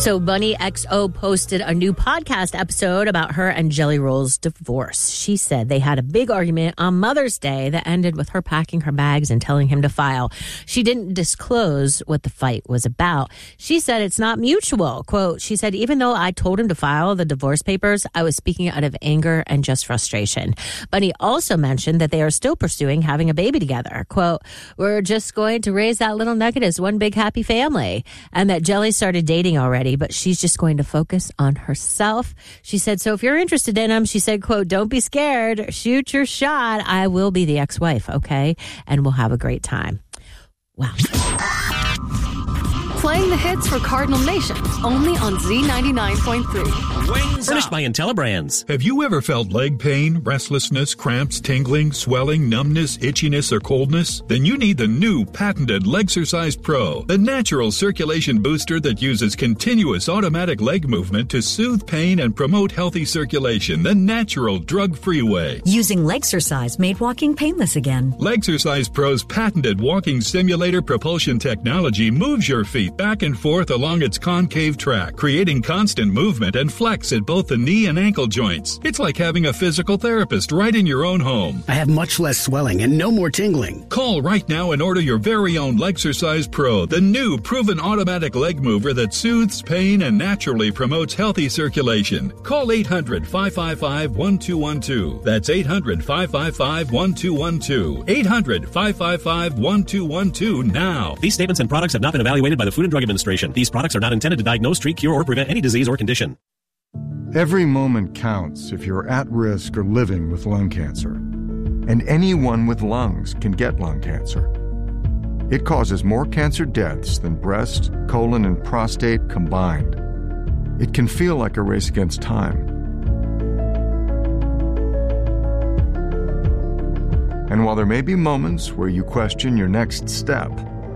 So Bunny XO posted a new podcast episode about her and Jelly Roll's divorce. She said they had a big argument on Mother's Day that ended with her packing her bags and telling him to file. She didn't disclose what the fight was about. She said it's not mutual. Quote, she said, even though I told him to file the divorce papers, I was speaking out of anger and just frustration. Bunny also mentioned that they are still pursuing having a baby together. Quote, we're just going to raise that little nugget as one big happy family. And that Jelly started dating already, but she's just going to focus on herself. She said, so if you're interested in him, she said, quote, don't be scared. Shoot your shot. I will be the ex-wife, okay? And we'll have a great time. Wow. Playing the hits for Cardinal Nation, only on Z99.3. Wings Furnished by IntelliBrands. Have you ever felt leg pain, restlessness, cramps, tingling, swelling, numbness, itchiness, or coldness? Then you need the new patented Legsercise Pro, the natural circulation booster that uses continuous automatic leg movement to soothe pain and promote healthy circulation the natural drug-free way. Using Legsercise made walking painless again. Legsercise Pro's patented walking simulator propulsion technology moves your feet back and forth along its concave track, creating constant movement and flex at both the knee and ankle joints. It's like having a physical therapist right in your own home. I have much less swelling and no more tingling. Call right now and order your very own Legsercise Pro, the new proven automatic leg mover that soothes pain and naturally promotes healthy circulation. Call 800-555-1212. That's 800-555-1212. 800-555-1212 now. These statements and products have not been evaluated by the Food and Drug Administration. These products are not intended to diagnose, treat, cure, or prevent any disease or condition. Every moment counts if you're at risk or living with lung cancer. And anyone with lungs can get lung cancer. It causes more cancer deaths than breast, colon, and prostate combined. It can feel like a race against time. And while there may be moments where you question your next step,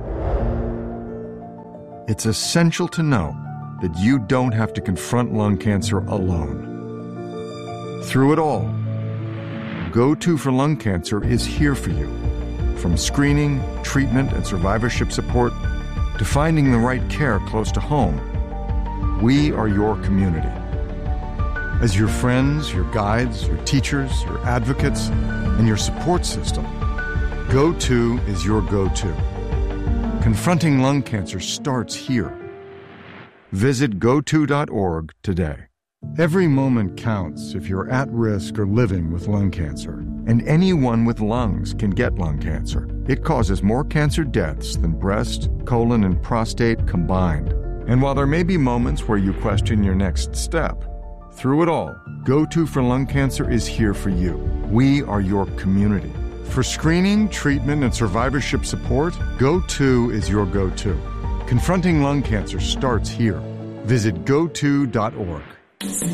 it's essential to know that you don't have to confront lung cancer alone. Through it all, Go-To for Lung Cancer is here for you. From screening, treatment, and survivorship support to finding the right care close to home, we are your community. As your friends, your guides, your teachers, your advocates, and your support system, Go-To is your go-to. Confronting lung cancer starts here. Visit goto.org today. Every moment counts if you're at risk or living with lung cancer. And anyone with lungs can get lung cancer. It causes more cancer deaths than breast, colon, and prostate combined. And while there may be moments where you question your next step, through it all, Go-To for Lung Cancer is here for you. We are your community. For screening, treatment, and survivorship support, Go-To is your go-to. Confronting lung cancer starts here. Visit goto.org.